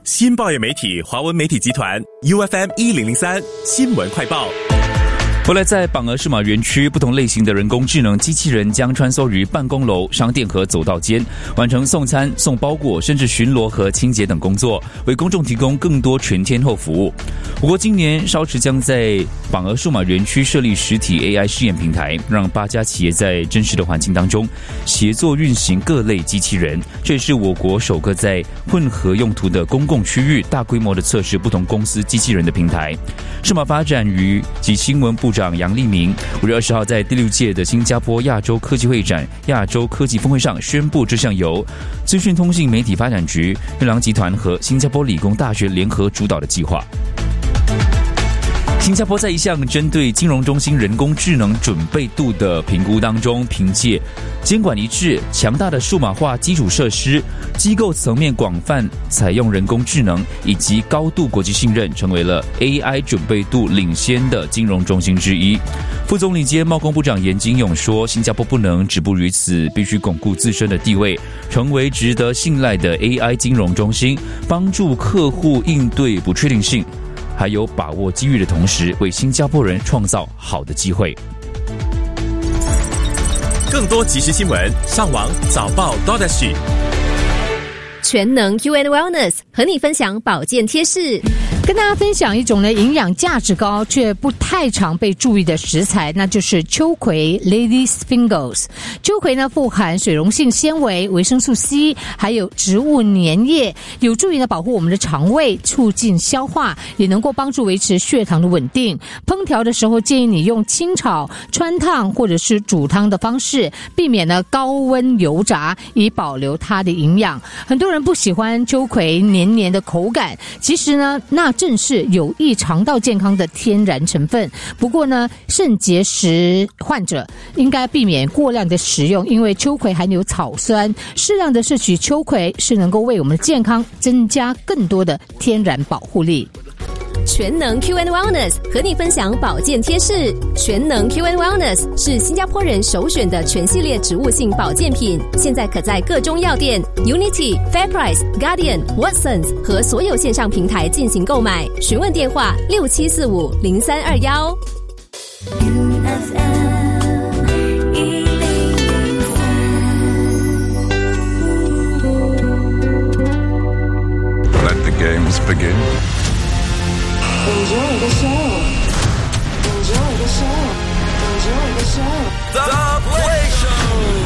新报业媒体华文媒体集团 UFM 1003新闻快报。 后来在榜鹅数码园区，不同类型的人工智能机器人将穿梭于办公楼、商店和走道间，完成送餐、送包裹，甚至巡逻和清洁等工作，为公众提供更多全天候服务。不过今年稍迟将在榜鹅数码园区设立实体 AI 试验平台，让8家企业在真实的环境当中协作运行各类机器人。这也是我国首个在混合用途的公共区域大规模的测试不同公司机器人的平台。数码发展与及新闻部长杨立明5月20号在第6届的新加坡亚洲科技会展亚洲科技峰会上宣布，这项由资讯通信媒体发展局、日郎集团和新加坡理工大学联合主导的计划。新加坡在一项针对金融中心人工智能准备度的评估当中，凭借监管一致、强大的数码化基础设施、机构层面广泛采用人工智能以及高度国际信任，成为了 AI 准备度领先的金融中心之一。副总理兼贸工部长严金勇说，新加坡不能止步于此，必须巩固自身的地位，成为值得信赖的 AI 金融中心，帮助客户应对不确定性，还有把握机遇的同时，为新加坡人创造好的机会。 更多即时新闻，上网早报 .SG。 全能 UN Wellness 和你分享保健贴士。 跟大家分享一种呢营养价值高却不太常被注意的食材，那就是秋葵 Ladies Fingers。 秋葵呢富含水溶性纤维、维生素 C 还有植物粘液，有助于呢保护我们的肠胃，促进消化，也能够帮助维持血糖的稳定。烹调的时候建议你用清炒、汆烫或者是煮汤的方式，避免呢高温油炸，以保留它的营养。很多人不喜欢秋葵黏黏的口感，其实呢那正是有益肠道健康的天然成分。不过呢，肾结石患者应该避免过量的食用，因为秋葵含有草酸，适量的摄取秋葵是能够为我们的健康增加更多的天然保护力。 全能 QN Wellness 和你分享保健贴士。全能 QN Wellness 是新加坡人首选的全系列植物性保健品，现在可在各中药店、Unity、FairPrice、Guardian、Watsons 和所有线上平台进行购买。询问电话67450321。 Let the games begin. Enjoy the show. Enjoy the show. Enjoy the show. The Play Show.